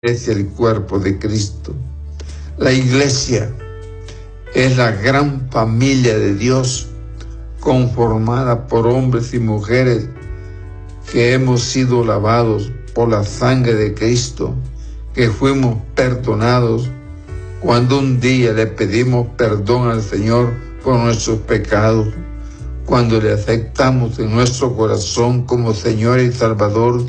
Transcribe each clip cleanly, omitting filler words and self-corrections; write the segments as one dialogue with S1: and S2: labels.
S1: es el cuerpo de Cristo. La iglesia es la gran familia de Dios, conformada por hombres y mujeres que hemos sido lavados por la sangre de Cristo, que fuimos perdonados cuando un día le pedimos perdón al Señor por nuestros pecados, cuando le aceptamos en nuestro corazón como Señor y Salvador,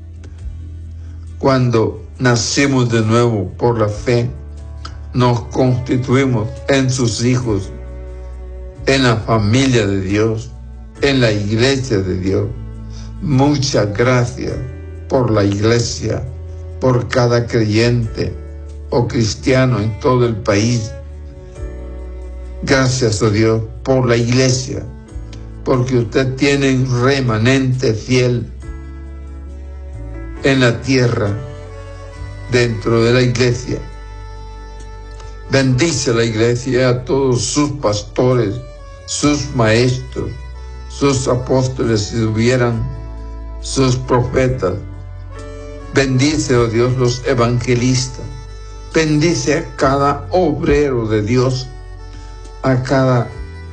S1: cuando nacimos de nuevo por la fe, nos constituimos en sus hijos, en la familia de Dios, en la iglesia de Dios. Muchas gracias por la iglesia, por cada creyente o cristiano en todo el país. Gracias a Dios por la iglesia, porque usted tiene un remanente fiel en la tierra, dentro de la iglesia. Bendice la iglesia a todos sus pastores, sus maestros, sus apóstoles si hubieran, sus profetas. Bendice, oh Dios, los evangelistas. Bendice a cada obrero de Dios, a cada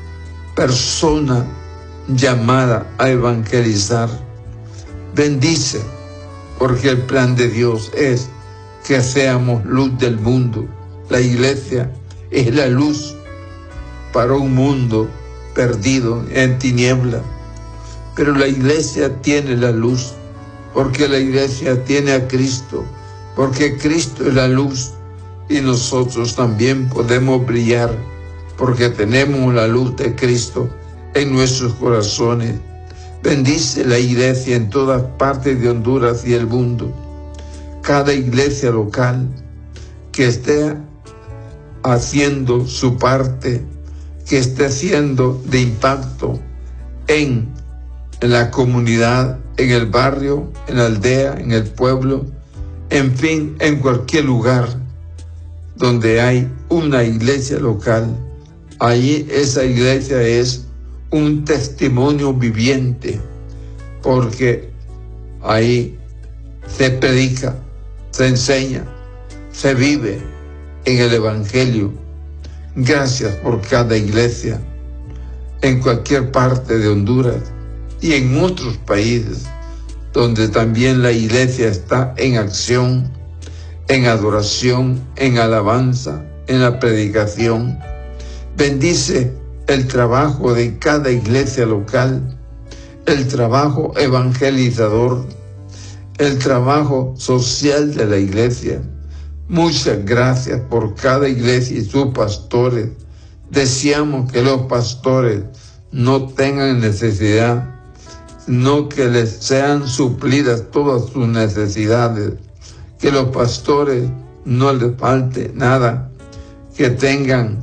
S1: persona llamada a evangelizar. Bendice, porque el plan de Dios es que seamos luz del mundo. La iglesia es la luz para un mundo perdido en tinieblas. Pero la iglesia tiene la luz, porque la iglesia tiene a Cristo, porque Cristo es la luz y nosotros también podemos brillar, porque tenemos la luz de Cristo en nuestros corazones. Bendice la iglesia en todas partes de Honduras y el mundo. Cada iglesia local que esté haciendo su parte, que esté haciendo de impacto en la comunidad, en el barrio, en la aldea, en el pueblo, en fin, en cualquier lugar donde hay una iglesia local. Allí esa iglesia es un testimonio viviente, porque ahí se predica, se enseña, se vive en el Evangelio. Gracias por cada iglesia en cualquier parte de Honduras y en otros países donde también la iglesia está en acción, en adoración, en alabanza, en la predicación. Bendice el trabajo de cada iglesia local, el trabajo evangelizador, el trabajo social de la iglesia. Muchas gracias por cada iglesia y sus pastores. Deseamos que los pastores no tengan necesidad, sino que les sean suplidas todas sus necesidades, que los pastores no les falte nada, que tengan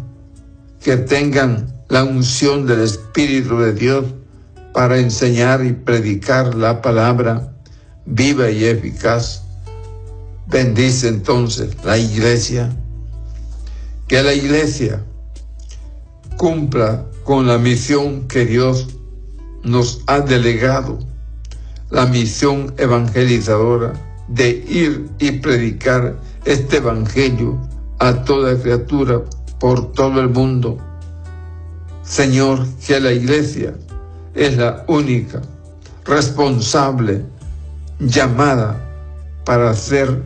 S1: la unción del Espíritu de Dios para enseñar y predicar la palabra viva y eficaz. Bendice entonces la iglesia, que la iglesia cumpla con la misión que Dios nos ha delegado, la misión evangelizadora de ir y predicar este evangelio a toda criatura por todo el mundo. Señor, que la iglesia es la única responsable llamada para hacer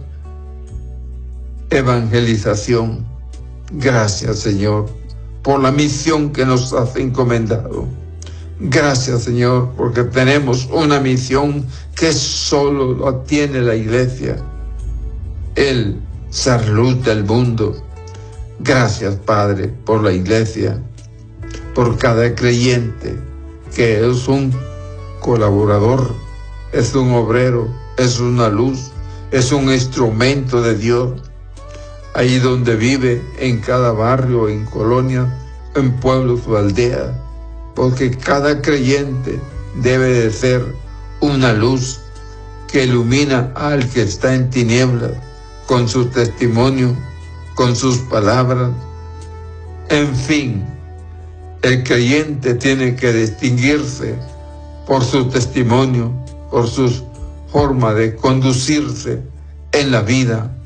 S1: evangelización. Gracias, Señor, por la misión que nos has encomendado. Gracias, Señor, porque tenemos una misión que solo la tiene la iglesia, el ser luz del mundo. Gracias, Padre, por la iglesia, por cada creyente que es un colaborador, es un obrero, es una luz, es un instrumento de Dios, ahí donde vive, en cada barrio, en colonia, en pueblos o aldeas, porque cada creyente debe de ser una luz que ilumina al que está en tinieblas, con su testimonio, con sus palabras. En fin, el creyente tiene que distinguirse por su testimonio, por su forma de conducirse en la vida,